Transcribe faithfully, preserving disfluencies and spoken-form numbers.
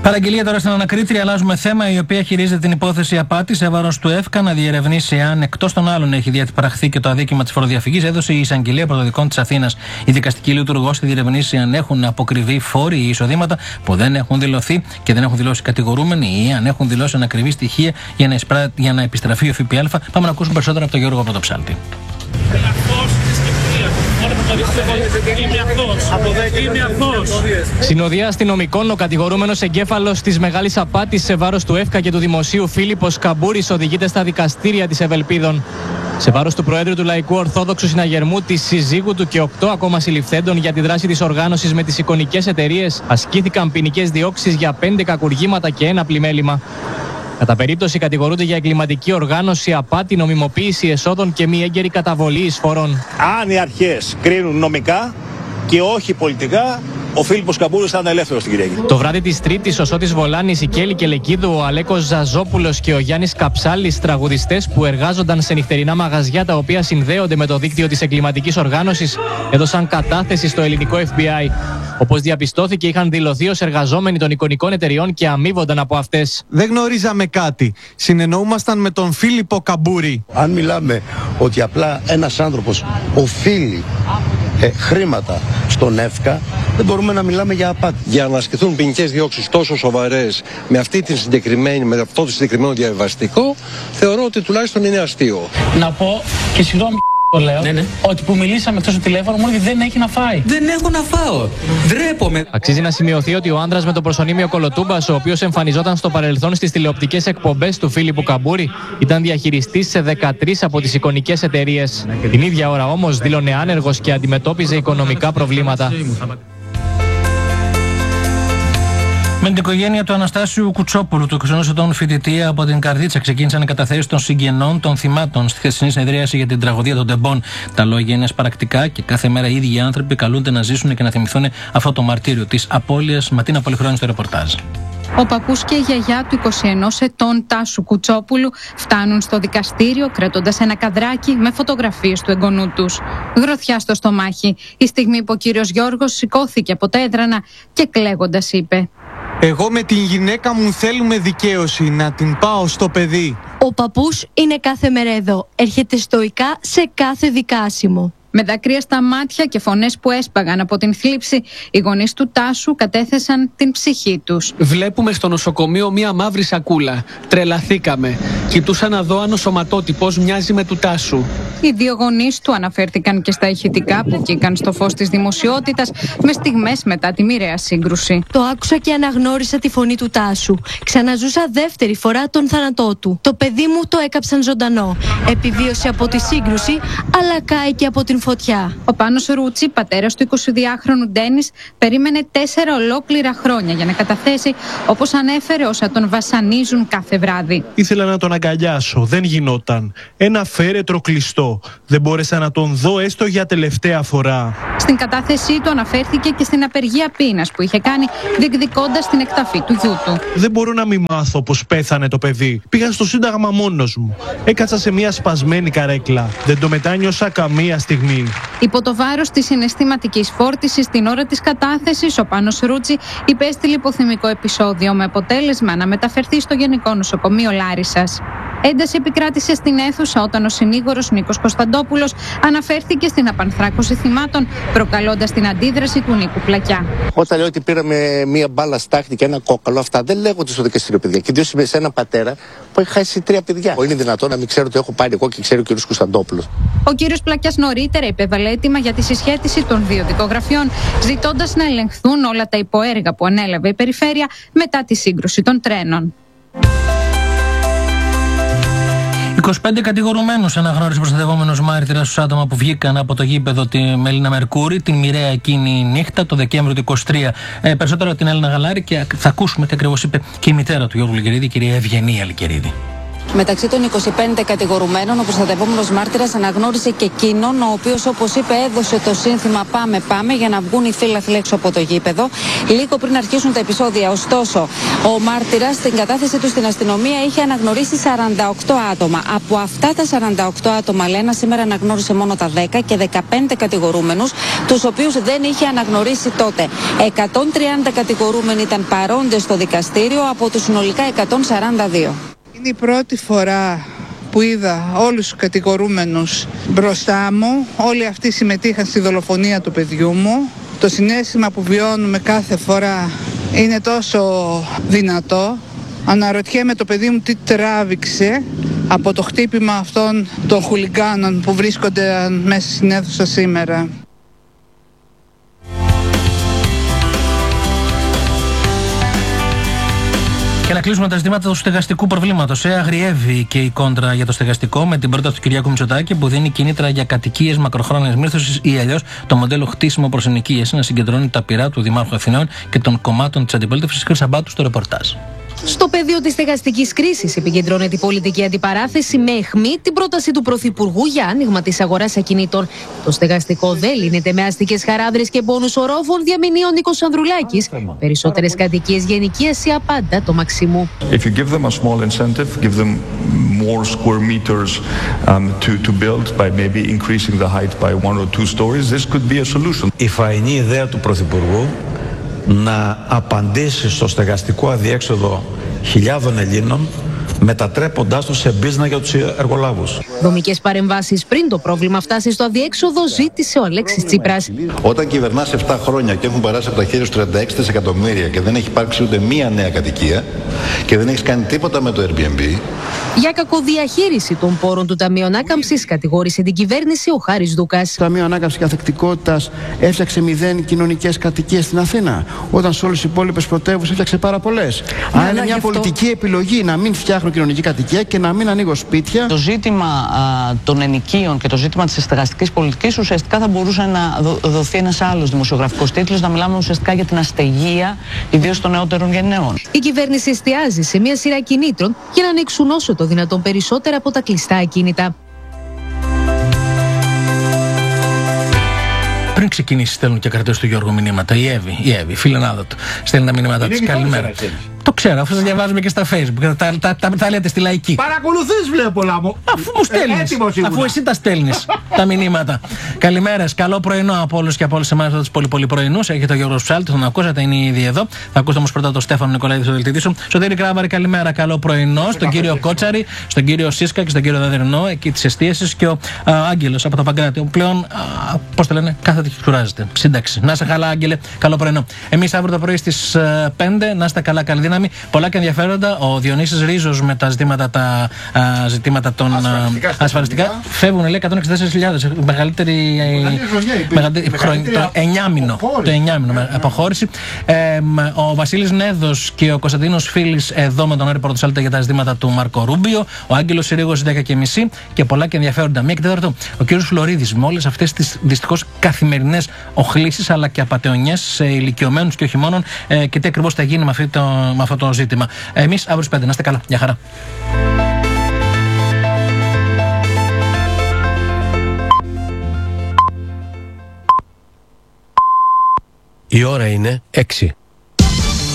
Παραγγελία τώρα στην ανακρίτρια. Αλλάζουμε θέμα, η οποία χειρίζεται την υπόθεση απάτης σε βάρος του ΕΦΚΑ να διερευνήσει αν εκτός των άλλων έχει διατυπραχθεί και το αδίκημα της φοροδιαφυγής. Έδωσε η Εισαγγελία Πρωτοδικών της Αθήνας. Η δικαστική λειτουργός θα διερευνήσει αν έχουν αποκριβεί φόροι ή εισοδήματα που δεν έχουν δηλωθεί και δεν έχουν δηλώσει κατηγορούμενοι, ή αν έχουν δηλώσει ανακριβή στοιχεία για να, εισπρά... για να επιστραφεί ο ΦΠΑ. Πάμε να ακούσουμε περισσότερα από τον Γιώργο Πρωτοψάλτη. Συνοδεία αστυνομικών, ο κατηγορούμενος εγκέφαλος της μεγάλης απάτης σε βάρος του ΕΦΚΑ και του δημοσίου Φίλιππος Καμπούρης οδηγείται στα δικαστήρια της Ευελπίδων. Σε βάρος του Προέδρου του Λαϊκού Ορθόδοξου Συναγερμού, της συζύγου του και οκτώ ακόμα συλληφθέντων για τη δράση της οργάνωσης με τις εικονικές εταιρείες, ασκήθηκαν ποινικές διώξεις για πέντε κακουργήματα και ένα πλημέλημα. Κατά περίπτωση κατηγορούνται για εγκληματική οργάνωση, απάτη, νομιμοποίηση εσόδων και μη έγκαιρη καταβολή εισφορών. Αν οι αρχές κρίνουν νομικά και όχι πολιτικά, ο Φίλιππος Καμπούρης θα είναι ελεύθερος την Κυριακή. Το βράδυ της Τρίτης, ο Σώτης Βολάνης, η Κέλη Κελεκίδου, ο Αλέκος Ζαζόπουλος και ο Γιάννης Καψάλης, τραγουδιστές που εργάζονταν σε νυχτερινά μαγαζιά τα οποία συνδέονται με το δίκτυο της εγκληματικής οργάνωσης, έδωσαν κατάθεση στο ελληνικό Εφ Μπι Άι. Όπως διαπιστώθηκε, είχαν δηλωθεί ως εργαζόμενοι των εικονικών εταιριών και αμείβονταν από αυτές. Δεν γνωρίζαμε κάτι. Συνεννοούμασταν με τον Φίλιππο Καμπούρη. Αν μιλάμε ότι απλά ένας άνθρωπος οφείλει ε, χρήματα στον ΕΦΚΑ, δεν μπορούμε να μιλάμε για απάτη. Για να ασκηθούν ποινικές διώξεις τόσο σοβαρές με, αυτή την συγκεκριμένη, με αυτό το συγκεκριμένο διαβιβαστικό, θεωρώ ότι τουλάχιστον είναι αστείο. Να πω και συγγνώμη. Το λέω, ναι, ναι. Ότι που μιλήσαμε εκτός στο τηλέφωνο μου έλεγε δεν έχει να φάει. Δεν έχω να φάω. Ντρέπομαι. Αξίζει να σημειωθεί ότι ο άνδρας με το προσωνύμιο Κολοτούμπας, ο οποίος εμφανιζόταν στο παρελθόν στις τηλεοπτικές εκπομπές του Φίλιππου Καμπούρη, ήταν διαχειριστής σε δεκατρείς από τις εικονικές εταιρείες. Την ίδια ώρα όμως δήλωνε άνεργος και αντιμετώπιζε οικονομικά προβλήματα. Με την οικογένεια του Αναστάσιου Κουτσόπουλου, του είκοσι ενός ετών φοιτητή από την Καρδίτσα, ξεκίνησαν οι καταθέσεις των συγγενών των θυμάτων. Στη χθεσινή συνεδρίαση για την τραγωδία των Τεμπών, τα λόγια είναι σπαρακτικά και κάθε μέρα οι ίδιοι άνθρωποι καλούνται να ζήσουν και να θυμηθούν αυτό το μαρτύριο της απώλειας. Ματίνα Πολυχρόνη στο ρεπορτάζ. Ο παππούς και η γιαγιά του είκοσι ενός ετών Τάσου Κουτσόπουλου φτάνουν στο δικαστήριο κρατώντας ένα καδράκι με φωτογραφίες του εγγονού τους. Γροθιά στο στομάχι, η στιγμή που ο κύριος Γιώργος σηκώθηκε από τα έδρανα και κλαίγοντας είπε: «Εγώ με την γυναίκα μου θέλουμε δικαίωση, να την πάω στο παιδί». Ο παππούς είναι κάθε μέρα εδώ, έρχεται στοικά σε κάθε δικάσιμο. Με δάκρυα στα μάτια και φωνές που έσπαγαν από την θλίψη, οι γονείς του Τάσου κατέθεσαν την ψυχή τους. Βλέπουμε στο νοσοκομείο μία μαύρη σακούλα. Τρελαθήκαμε. Κοιτούσα να δω αν ο σωματότυπος μοιάζει με του Τάσου. Οι δύο γονείς του αναφέρθηκαν και στα ηχητικά που βγήκαν στο φως της δημοσιότητας με στιγμές μετά τη μοιραία σύγκρουση. Το άκουσα και αναγνώρισα τη φωνή του Τάσου. Ξαναζούσα δεύτερη φορά τον θάνατό του. Το παιδί μου το έκαψαν ζωντανό. Επιβίωσε από τη σύγκρουση, αλλά κάει και από την φωτιά. Ο Πάνος Ρούτσι, πατέρας του εικοσιδυάχρονου Ντένις, περίμενε τέσσερα ολόκληρα χρόνια για να καταθέσει, όπως ανέφερε, όσα τον βασανίζουν κάθε βράδυ. Ήθελα να τον αγκαλιάσω, δεν γινόταν. Ένα φέρετρο κλειστό. Δεν μπόρεσα να τον δω έστω για τελευταία φορά. Στην κατάθεσή του αναφέρθηκε και στην απεργία πείνας που είχε κάνει, διεκδικώντας την εκταφή του γιού του. Δεν μπορώ να μην μάθω πως πέθανε το παιδί. Πήγα στο Σύνταγμα μόνος μου. Έκατσα σε μια σπασμένη καρέκλα. Δεν το μετάνιωσα καμία στιγμή. Υπό το βάρος της συναισθηματικής φόρτισης την ώρα της κατάθεσης, ο Πάνος Ρούτσι υπέστη λιποθυμικό επεισόδιο με αποτέλεσμα να μεταφερθεί στο Γενικό Νοσοκομείο Λάρισσας. Ένταση επικράτησε στην αίθουσα όταν ο συνήγορος Νίκος Κωνσταντόπουλος αναφέρθηκε στην απανθράκωση θυμάτων, προκαλώντας την αντίδραση του Νίκου Πλακιά. Όταν λέω ότι πήραμε μία μπάλα στάχτη και ένα κόκαλο, αυτά δεν λέγονται στο δικαστήριο, παιδιά. Και ιδίως σε ένα πατέρα που έχει χάσει τρία παιδιά. Είναι δυνατόν να μην ξέρω ότι έχω πάρει εγώ και ξέρει ο κ. Κωνσταντόπουλος. Ο κ. Πλακιάς νωρίτερα υπέβαλε αίτημα για τη συσχέτιση των δύο δικογραφιών, ζητώντας να ελεγχθούν όλα τα υποέργα που ανέλαβε η περιφέρεια μετά τη σύγκρουση των τρένων. είκοσι πέντε κατηγορουμένους αναγνώρισε προστατευόμενος μάρτυρας στους άτομα που βγήκαν από το γήπεδο τη Μελίνα Μερκούρη την μοιραία εκείνη νύχτα, το Δεκέμβριο του είκοσι τρία. Ε, περισσότερο από την Έλληνα Γαλάρη και θα ακούσουμε τι ακριβώς είπε και η μητέρα του Γιώργου Λικερίδη, η κυρία Ευγενία Λικερίδη. Μεταξύ των είκοσι πέντε κατηγορουμένων, ο προστατευόμενος μάρτυρας αναγνώρισε και εκείνον, ο οποίος, όπως είπε, έδωσε το σύνθημα «Πάμε, πάμε» για να βγουν οι φίλαθλοι έξω από το γήπεδο, λίγο πριν αρχίσουν τα επεισόδια. Ωστόσο, ο μάρτυρας στην κατάθεση του στην αστυνομία είχε αναγνωρίσει σαράντα οκτώ άτομα. Από αυτά τα σαράντα οκτώ άτομα, Λένα, σήμερα αναγνώρισε μόνο τα δέκα και δεκαπέντε κατηγορούμενους, τους οποίους δεν είχε αναγνωρίσει τότε. εκατόν τριάντα κατηγορούμενοι ήταν παρόντες στο δικαστήριο από τους συνολικά εκατόν σαράντα δύο. Είναι η πρώτη φορά που είδα όλους τους κατηγορούμενους μπροστά μου. Όλοι αυτοί συμμετείχαν στη δολοφονία του παιδιού μου. Το συναίσθημα που βιώνουμε κάθε φορά είναι τόσο δυνατό. Αναρωτιέμαι το παιδί μου τι τράβηξε από το χτύπημα αυτών των χουλιγκάνων που βρίσκονται μέσα στην αίθουσα σήμερα. Και να κλείσουμε τα ζητήματα του στεγαστικού προβλήματος. Ε, αγριεύει και η κόντρα για το στεγαστικό με την πρόταση του Κυριάκου Μητσοτάκη που δίνει κίνητρα για κατοικίες μακροχρόνιας μίσθωσης ή αλλιώς το μοντέλο χτίσιμο προς ενοικίαση να συγκεντρώνει τα πειρά του Δημάρχου Αθηναίων και των κομμάτων της αντιπολίτευσης. Χρυσαμπάτου στο ρεπορτάζ. Στο πεδίο της στεγαστικής κρίσης επικεντρώνεται η πολιτική αντιπαράθεση με αιχμή την πρόταση του Πρωθυπουργού για άνοιγμα της αγοράς ακινήτων. Το στεγαστικό δεν λύνεται με αστικές χαράδρες και πόνους ορόφων, διαμηνεί ο Νίκος Ανδρουλάκης. Περισσότερες κατοικίες για ενοικίαση απάντα το μαξιμού. If you give them a small incentive, give them more square meters um, to, to build by maybe increasing the height by one or two stories, this could be a solution. Η φαϊνή ιδέα του Πρωθυπουργού να απαντήσει στο στεγαστικό αδιέξοδο χιλιάδων Ελλήνων, μετατρέποντάς το σε μπίζνα για τους εργολάβους. Δομικές παρεμβάσεις πριν το πρόβλημα φτάσει στο αδιέξοδο, ζήτησε ο Αλέξης Τσίπρας. Όταν κυβερνάς επτά χρόνια και έχουν περάσει από τα χέρια σου τριάντα έξι δισεκατομμύρια και δεν έχει υπάρξει ούτε μία νέα κατοικία και δεν έχεις κάνει τίποτα με το Airbnb. Για κακοδιαχείριση των πόρων του Ταμείου Ανάκαμψης κατηγόρησε την κυβέρνηση ο Χάρης Δούκας. Το Ταμείο Ανάκαμψης και Ανθεκτικότητας έφτιαξε μηδέν κοινωνικές κατοικίες στην Αθήνα, όταν σε όλες τις υπόλοιπες πρωτεύουσες έφτιαξε πάρα πολλές. Αν είναι μια πολιτική επιλογή να μην φτιάχνω κοινωνική κατοικία και να μην ανοίγω σπίτια. Το ζήτημα α, των ενοικίων και το ζήτημα της στεγαστικής πολιτικής ουσιαστικά θα μπορούσε να δο, δοθεί ένας άλλος δημοσιογραφικός τίτλος, να μιλάμε ουσιαστικά για την αστεγία, ιδίως των νεότερων γενναιών. Η κυβέρνηση εστιάζει σε μια σειρά κινήτρων για να ανοίξουν όσο το δυνατόν περισσότερα από τα κλειστά ακίνητα. Πριν ξεκινήσει, στέλνουν και κρατές του Γιώργου μηνύματα. Η Εύη, η Εύη, φιλενάδα του, στέλνει τα μηνύματα της. Καλημέρα. Το ξέρω, αφού σας διαβάζουμε και στα Facebook. Τα, τα, τα, τα λέτε στη λαϊκή. Παρακολουθείς, βλέπω, Λάμο. Αφού μου στέλνεις. Ε, αφού εσύ τα στέλνεις τα μηνύματα. Καλημέρες, καλό πρωινό από όλους και από όλες εμάς τους πολύ πολύ πρωινούς. Έχετε ο Γιώργος Ψάλτη, τον ακούσατε, είναι ήδη εδώ. Θα ακούσετε όμως πρώτα τον Στέφανο Νικολαίδη στο δελτίο. Σωτήρη Κράβαρη, καλημέρα, καλό πρωινό. Στον κύριο Κότσαρη, στον κύριο Σίσκα και στον κύριο Δαδερνό, εκεί τη εστίαση και ο Άγγελος από το Παγκράτη. Πλέον, πώς το λένε, κάθεται και κουράζεται. Σύνταξη. Να είστε καλά, Άγγελε, καλό πρωινό. Εμείς αύριο το πρωί στις πέντε, να είστε καλά, καλή δύναμη. Πολλά και ενδιαφέροντα. Ο Διονύσης Ρίζος με τα ζητήματα, τα, α, ζητήματα των ασφαλιστικά, ασφαλιστικά. Φεύγουν, λέει, εκατόν εξήντα τέσσερις χιλιάδες. Μεγαλύτερη. μεγαλύτερη χρονιά, το εννιάμινο. Το εννιάμινο αποχώρηση. Ε, ο Βασίλης Νέδος και ο Κωνσταντίνος Φίλης εδώ με τον Άρη Πορτοσάλτα για τα ζητήματα του Μάρκο Ρούμπιο. Ο Άγγελος Συρίγος δέκα και μισή και πολλά και ενδιαφέροντα. Μία και τέταρτο. Ο κύριος Φλωρίδης με όλες αυτές τις δυστυχώς καθημερινές οχλήσεις αλλά και απατεωνιές σε ηλικιωμένους και όχι μόνον. Ε, και τι ακριβώς θα γίνει με, αυτή το, με αυτό το ζήτημα. Εμείς αύριο στις πέντε. Να είστε καλά. Γεια χαρά. Η ώρα είναι έξι.